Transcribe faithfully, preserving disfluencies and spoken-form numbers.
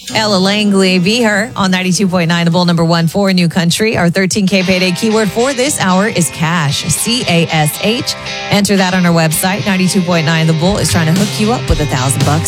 Ella Langley, Be Her on ninety-two point nine, the Bull, number one for New Country. Our thirteen K payday keyword for this hour is cash, C A S H. Enter that on our website. ninety-two point nine, the Bull is trying to hook you up with a thousand bucks.